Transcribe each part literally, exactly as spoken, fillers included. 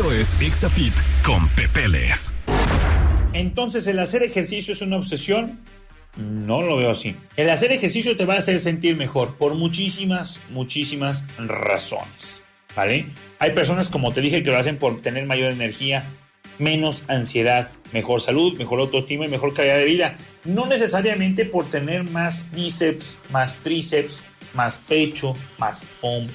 Esto es Exafit con Pepeles. Entonces, ¿el hacer ejercicio es una obsesión? No lo veo así. El hacer ejercicio te va a hacer sentir mejor por muchísimas, muchísimas razones, ¿vale? Hay personas, como te dije, que lo hacen por tener mayor energía, menos ansiedad, mejor salud, mejor autoestima y mejor calidad de vida. No necesariamente por tener más bíceps, más tríceps, más pecho, más pompa.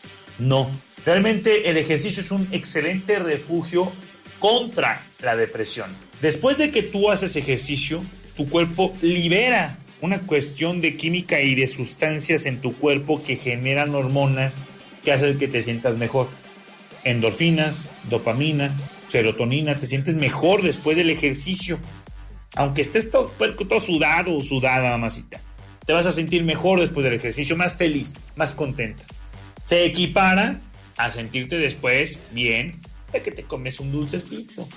No. Realmente el ejercicio es un excelente refugio contra la depresión. Después de que tú haces ejercicio, tu cuerpo libera una cuestión de química y de sustancias en tu cuerpo que generan hormonas que hacen que te sientas mejor. Endorfinas, dopamina, serotonina, te sientes mejor después del ejercicio. Aunque estés todo, todo sudado o sudada, mamacita, te vas a sentir mejor después del ejercicio, más feliz, más contenta. Se equipara a sentirte después bien de que te comes un dulcecito.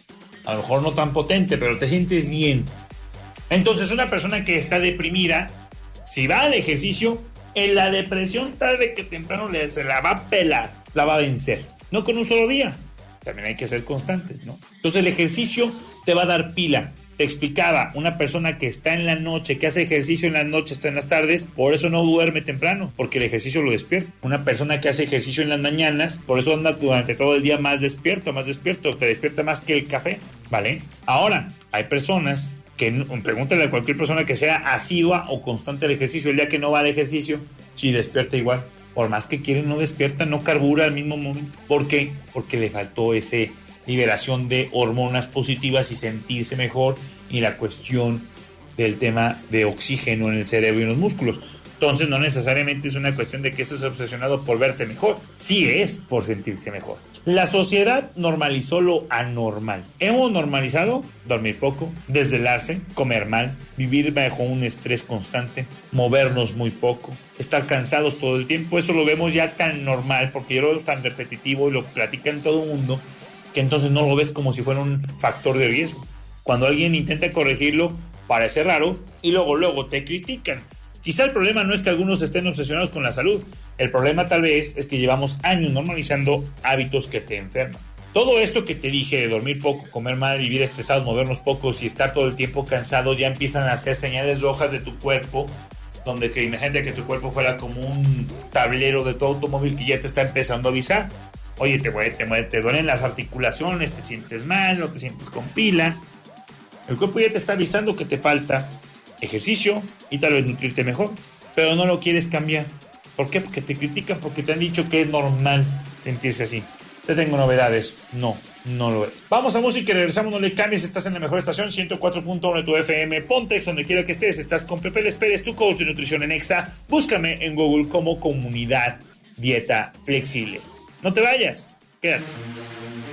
A lo mejor no tan potente, pero te sientes bien. Entonces, una persona que está deprimida, si va al ejercicio, en la depresión tarde que temprano le, se la va a pelar, la va a vencer. No con un solo día. También hay que ser constantes, ¿no? Entonces, el ejercicio te va a dar pila. Te explicaba, una persona que está en la noche, que hace ejercicio en las noches, está en las tardes, por eso no duerme temprano, porque el ejercicio lo despierta. Una persona que hace ejercicio en las mañanas, por eso anda durante todo el día más despierto, más despierto, te despierta más que el café, ¿vale? Ahora, hay personas que, pregúntale a cualquier persona que sea asidua o constante al ejercicio, el día que no va al ejercicio, sí despierta igual. Por más que quiere, no despierta, no carbura al mismo momento. ¿Por qué? Porque le faltó ese liberación de hormonas positivas y sentirse mejor, y la cuestión del tema de oxígeno en el cerebro y en los músculos. Entonces no necesariamente es una cuestión de que estés obsesionado por verte mejor, sí es por sentirse mejor. La sociedad normalizó lo anormal. Hemos normalizado dormir poco, desvelarse, comer mal, vivir bajo un estrés constante, movernos muy poco, estar cansados todo el tiempo. Eso lo vemos ya tan normal, porque yo lo veo tan repetitivo y lo platican todo el mundo, que entonces no lo ves como si fuera un factor de riesgo. Cuando alguien intenta corregirlo, parece raro y luego, luego te critican. Quizá el problema no es que algunos estén obsesionados con la salud. El problema tal vez es que llevamos años normalizando hábitos que te enferman. Todo esto que te dije de dormir poco, comer mal, vivir estresados, movernos pocos y estar todo el tiempo cansado, ya empiezan a hacer señales rojas de tu cuerpo, donde que imagínate que tu cuerpo fuera como un tablero de tu automóvil que ya te está empezando a avisar. Oye, te, te, te duelen las articulaciones, te sientes mal, no te sientes con pila. El cuerpo ya te está avisando que te falta ejercicio y tal vez nutrirte mejor, pero no lo quieres cambiar. ¿Por qué? Porque te critican, porque te han dicho que es normal sentirse así. Te tengo novedades. No, no lo es. Vamos a música y regresamos. No le cambies, estás en la mejor estación, ciento cuatro punto uno de tu F M. Ponte donde quiera que estés. Estás con Pepeles Pérez, tu coach de nutrición en Exa. Búscame en Google como Comunidad Dieta Flexible. No te vayas, quédate.